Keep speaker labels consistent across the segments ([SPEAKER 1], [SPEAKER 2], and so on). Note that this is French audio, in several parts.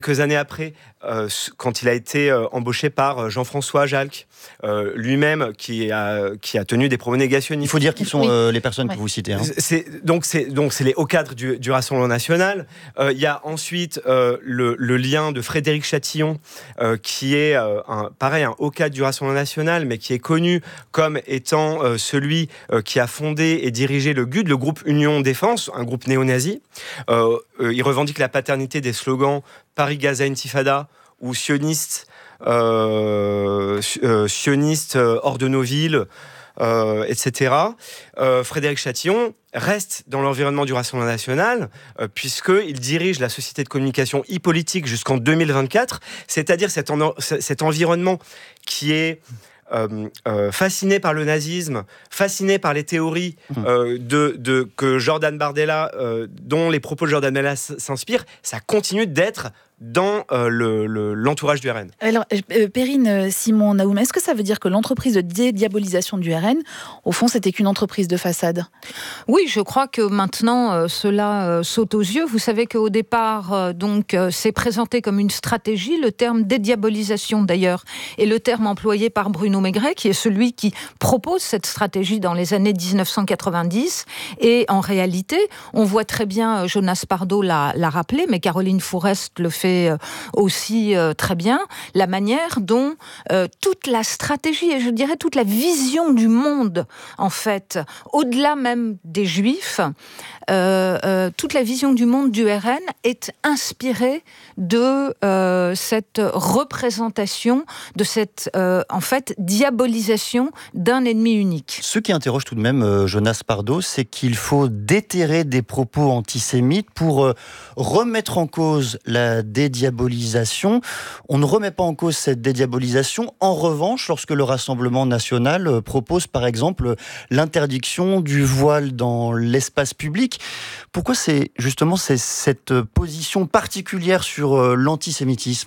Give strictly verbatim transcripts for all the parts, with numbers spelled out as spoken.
[SPEAKER 1] Quelques années après, euh, quand il a été euh, embauché par Jean-François Jalc, euh, lui-même qui a, qui a tenu des propos négationnistes.
[SPEAKER 2] Il faut dire qui sont
[SPEAKER 3] Oui.
[SPEAKER 2] euh, les personnes
[SPEAKER 3] Ouais.
[SPEAKER 2] que vous citez. Hein.
[SPEAKER 1] C'est, donc, c'est, donc c'est les hauts cadres du, du Rassemblement national. Euh, il y a ensuite euh, le, le lien de Frédéric Chatillon, euh, qui est euh, un, pareil un haut cadre du Rassemblement national, mais qui est connu comme étant euh, celui euh, qui a fondé et dirigé le G U D, le groupe Union Défense, un groupe néo-nazi. Euh, euh, il revendique la paternité des slogans Paris, Gaza, Intifada ou sioniste, euh, euh, sioniste euh, hors de nos villes, euh, et cetera. Euh, Frédéric Chatillon reste dans l'environnement du Rassemblement national, euh, puisqu'il dirige la société de communication e-politique jusqu'en deux mille vingt-quatre, c'est-à-dire cet, en, cet environnement qui est Euh, euh, fasciné par le nazisme, fasciné par les théories euh, de, de, que Jordan Bardella, euh, dont les propos de Jordan Bardella s'inspirent, ça continue d'être dans euh, le, le, l'entourage du R N.
[SPEAKER 3] Alors, euh, Perrine Simon-Naoum, est-ce que ça veut dire que l'entreprise de dédiabolisation du R N, au fond, c'était qu'une entreprise de façade ?
[SPEAKER 4] Oui, je crois que maintenant, euh, cela euh, saute aux yeux. Vous savez qu'au départ, euh, donc, euh, c'est présenté comme une stratégie, le terme dédiabolisation d'ailleurs, et le terme employé par Bruno Maigret, qui est celui qui propose cette stratégie dans les années dix-neuf cent quatre-vingt-dix. Et en réalité, on voit très bien, Jonas Pardo l'a, l'a rappelé, mais Caroline Fourest le fait aussi euh, très bien, la manière dont euh, toute la stratégie et je dirais toute la vision du monde, en fait, au-delà même des Juifs, euh, euh, toute la vision du monde du R N est inspirée de euh, cette représentation, de cette euh, en fait diabolisation d'un ennemi unique.
[SPEAKER 2] Ce qui interroge tout de même euh, Jonas Pardo, c'est qu'il faut déterrer des propos antisémites pour euh, remettre en cause la dédiabolisation. On ne remet pas en cause cette dédiabolisation. En revanche, lorsque le Rassemblement national euh, propose par exemple l'interdiction du voile dans l'espace public, pourquoi c'est justement c'est cette position particulière sur euh, l'antisémitisme ?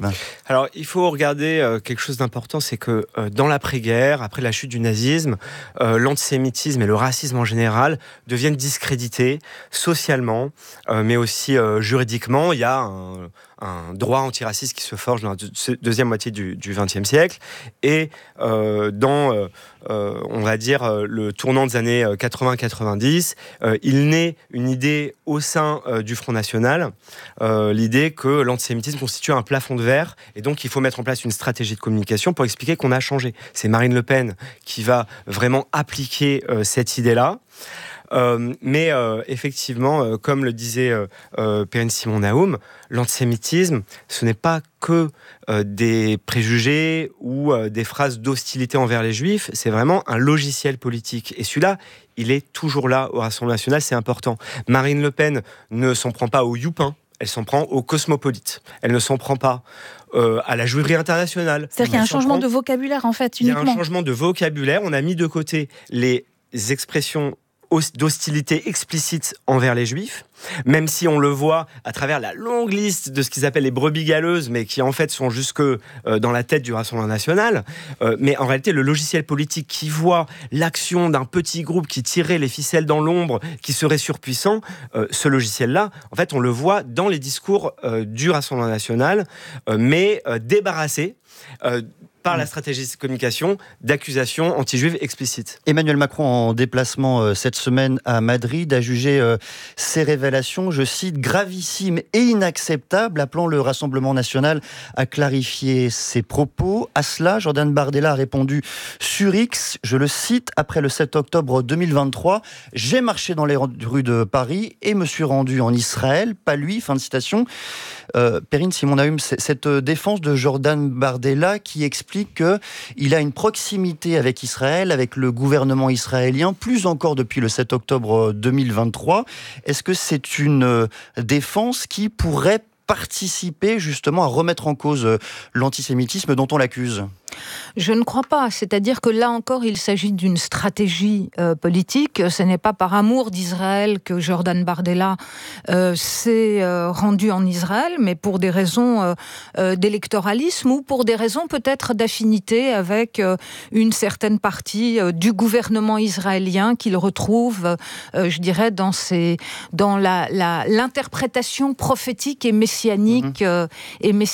[SPEAKER 1] Alors, il faut regarder euh, quelque chose d'important, c'est que euh, dans l'après-guerre, après la chute du nazisme, euh, l'antisémitisme et le racisme en général deviennent discrédités socialement, euh, mais aussi euh, juridiquement. Il y a un, un droit antiraciste qui se forge dans la deux- deuxième moitié du vingtième siècle, et euh, dans, euh, euh, on va dire, euh, le tournant des années quatre-vingts quatre-vingt-dix, euh, il naît une idée au sein euh, du Front National, euh, l'idée que l'antisémitisme constitue un plafond de verre, et donc il faut mettre en place une stratégie de communication pour expliquer qu'on a changé. C'est Marine Le Pen qui va vraiment appliquer euh, cette idée-là. Euh, mais euh, effectivement, euh, comme le disait euh, euh, Perrine Simon-Naoum, l'antisémitisme, ce n'est pas que euh, des préjugés ou euh, des phrases d'hostilité envers les Juifs, c'est vraiment un logiciel politique. Et celui-là, il est toujours là au Rassemblement national, c'est important. Marine Le Pen ne s'en prend pas aux youpins, elle s'en prend aux cosmopolites. Elle ne s'en prend pas euh, à la juiverie internationale.
[SPEAKER 3] C'est-à-dire qu'il y a un
[SPEAKER 1] Elle s'en
[SPEAKER 3] changement
[SPEAKER 1] prend...
[SPEAKER 3] de vocabulaire, en fait,
[SPEAKER 1] Il y a
[SPEAKER 3] uniquement.
[SPEAKER 1] un changement de vocabulaire. On a mis de côté les expressions d'hostilité explicite envers les Juifs, même si on le voit à travers la longue liste de ce qu'ils appellent les brebis galeuses, mais qui en fait sont jusque euh, dans la tête du Rassemblement national. Euh, mais en réalité, le logiciel politique qui voit l'action d'un petit groupe qui tirerait les ficelles dans l'ombre, qui serait surpuissant, euh, ce logiciel-là, en fait, on le voit dans les discours euh, du Rassemblement national, euh, mais euh, débarrassé euh, par la stratégie de communication d'accusations anti-juives explicites.
[SPEAKER 2] Emmanuel Macron, en déplacement euh, cette semaine à Madrid, a jugé euh, ces révélations, je cite, gravissimes et inacceptables, appelant le Rassemblement national à clarifier ses propos. À cela, Jordan Bardella a répondu sur X, je le cite, après le sept octobre deux mille vingt-trois, j'ai marché dans les rues de Paris et me suis rendu en Israël, pas lui, fin de citation. Euh, Perrine Simon-Naoum, cette défense de Jordan Bardella qui explique qu'il a une proximité avec Israël, avec le gouvernement israélien, plus encore depuis le sept octobre deux mille vingt-trois. Est-ce que c'est une défense qui pourrait participer justement à remettre en cause l'antisémitisme dont on l'accuse ?
[SPEAKER 4] Je ne crois pas. C'est-à-dire que là encore, il s'agit d'une stratégie euh, politique. Ce n'est pas par amour d'Israël que Jordan Bardella euh, s'est euh, rendu en Israël, mais pour des raisons euh, euh, d'électoralisme ou pour des raisons peut-être d'affinité avec euh, une certaine partie euh, du gouvernement israélien qu'il retrouve, euh, je dirais, dans, ses, dans la, la, l'interprétation prophétique et messianique, mmh. euh, et messianique